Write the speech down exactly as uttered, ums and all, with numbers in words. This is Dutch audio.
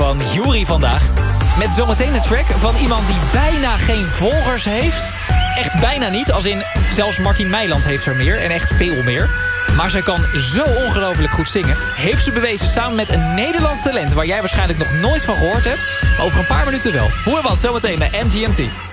van Yuri vandaag. Met zometeen een track van iemand die bijna geen volgers heeft. Echt bijna niet, als in zelfs Martin Meiland heeft er meer en echt veel meer. Maar zij kan zo ongelooflijk goed zingen. Heeft ze bewezen samen met een Nederlands talent waar jij waarschijnlijk nog nooit van gehoord hebt. Maar over een paar minuten wel. Hoe en wat, zometeen bij M G M T.